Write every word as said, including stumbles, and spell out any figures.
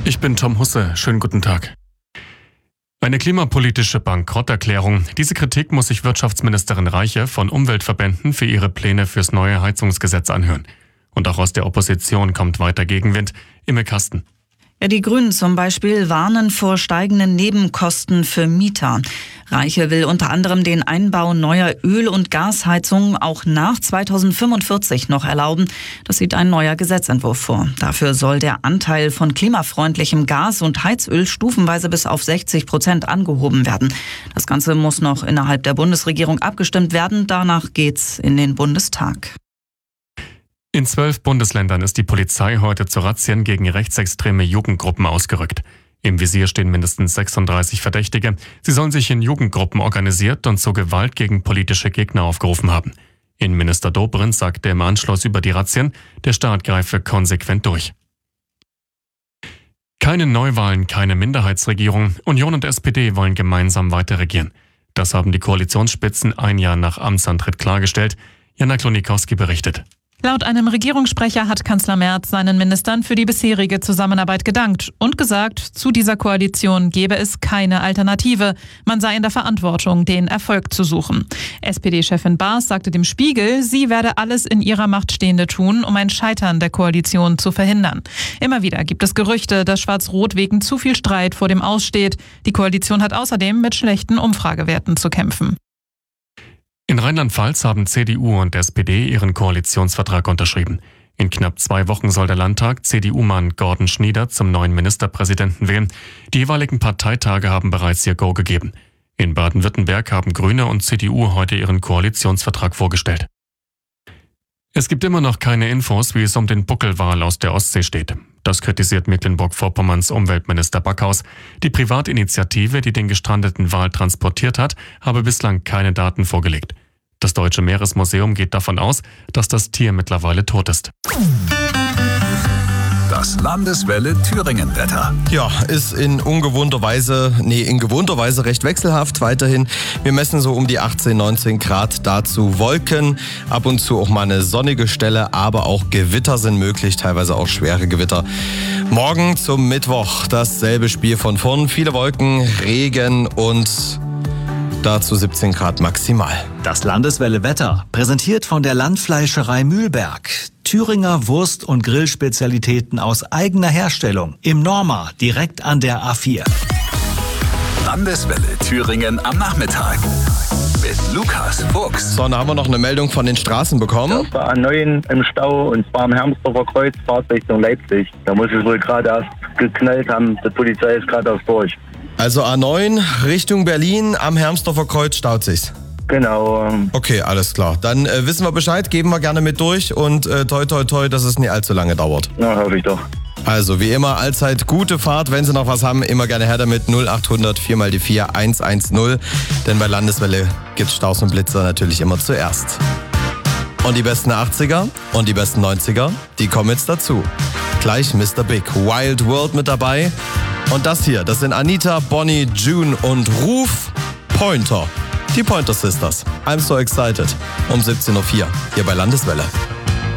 Ich bin Tom Husse. Schönen guten Tag. Eine klimapolitische Bankrotterklärung. Diese Kritik muss sich Wirtschaftsministerin Reiche von Umweltverbänden für ihre Pläne fürs neue Heizungsgesetz anhören. Und auch aus der Opposition kommt weiter Gegenwind. Imme Kasten. Ja, die Grünen zum Beispiel warnen vor steigenden Nebenkosten für Mieter. Reiche will unter anderem den Einbau neuer Öl- und Gasheizungen auch nach zweitausendfünfundvierzig noch erlauben. Das sieht ein neuer Gesetzentwurf vor. Dafür soll der Anteil von klimafreundlichem Gas und Heizöl stufenweise bis auf sechzig Prozent angehoben werden. Das Ganze muss noch innerhalb der Bundesregierung abgestimmt werden. Danach geht's in den Bundestag. In zwölf Bundesländern ist die Polizei heute zu Razzien gegen rechtsextreme Jugendgruppen ausgerückt. Im Visier stehen mindestens sechsunddreißig Verdächtige. Sie sollen sich in Jugendgruppen organisiert und zur Gewalt gegen politische Gegner aufgerufen haben. Innenminister Dobrindt sagte im Anschluss über die Razzien, der Staat greife konsequent durch. Keine Neuwahlen, keine Minderheitsregierung. Union und S P D wollen gemeinsam weiter regieren. Das haben die Koalitionsspitzen ein Jahr nach Amtsantritt klargestellt. Jana Klonikowski berichtet. Laut einem Regierungssprecher hat Kanzler Merz seinen Ministern für die bisherige Zusammenarbeit gedankt und gesagt, zu dieser Koalition gebe es keine Alternative. Man sei in der Verantwortung, den Erfolg zu suchen. S P D-Chefin Baas sagte dem Spiegel, sie werde alles in ihrer Macht Stehende tun, um ein Scheitern der Koalition zu verhindern. Immer wieder gibt es Gerüchte, dass Schwarz-Rot wegen zu viel Streit vor dem Aus steht. Die Koalition hat außerdem mit schlechten Umfragewerten zu kämpfen. In Rheinland-Pfalz haben C D U und S P D ihren Koalitionsvertrag unterschrieben. In knapp zwei Wochen soll der Landtag C D U-Mann Gordon Schnieder zum neuen Ministerpräsidenten wählen. Die jeweiligen Parteitage haben bereits ihr Go gegeben. In Baden-Württemberg haben Grüne und C D U heute ihren Koalitionsvertrag vorgestellt. Es gibt immer noch keine Infos, wie es um den Buckelwal aus der Ostsee steht. Das kritisiert Mecklenburg-Vorpommerns Umweltminister Backhaus. Die Privatinitiative, die den gestrandeten Wal transportiert hat, habe bislang keine Daten vorgelegt. Das Deutsche Meeresmuseum geht davon aus, dass das Tier mittlerweile tot ist. Das Landeswelle Thüringen-Wetter. Ja, ist in ungewohnter Weise, nee, in gewohnter Weise recht wechselhaft weiterhin. Wir messen so um die achtzehn, neunzehn Grad, dazu Wolken, ab und zu auch mal eine sonnige Stelle, aber auch Gewitter sind möglich, teilweise auch schwere Gewitter. Morgen zum Mittwoch dasselbe Spiel von vorn, viele Wolken, Regen und dazu siebzehn Grad maximal. Das Landeswelle Wetter, präsentiert von der Landfleischerei Mühlberg. Thüringer Wurst- und Grillspezialitäten aus eigener Herstellung. Im Norma, direkt an der A vier. Landeswelle Thüringen am Nachmittag. Mit Lukas Fuchs. So, dann haben wir noch eine Meldung von den Straßen bekommen. Auf der A neun im Stau und zwar am Hermsdorfer Kreuz, Fahrtrichtung Leipzig. Da muss es wohl gerade erst geknallt haben. Die Polizei ist gerade auf durch. Also A neun Richtung Berlin, am Hermsdorfer Kreuz staut sich's. Genau. Okay, alles klar. Dann äh, wissen wir Bescheid, geben wir gerne mit durch und äh, toi toi toi, dass es nicht allzu lange dauert. Na, hoffe ich doch. Also wie immer, allzeit gute Fahrt. Wenn Sie noch was haben, immer gerne her damit. null achthundert vier mal die vier eins eins null. Denn bei Landeswelle gibt's Staus und Blitzer natürlich immer zuerst. Und die besten achtziger und die besten neunziger, die kommen jetzt dazu. Gleich Mister Big, Wild World mit dabei. Und das hier, das sind Anita, Bonnie, June und Ruf Pointer. Die Pointer Sisters. I'm so excited. Um siebzehn Uhr vier hier bei Landeswelle.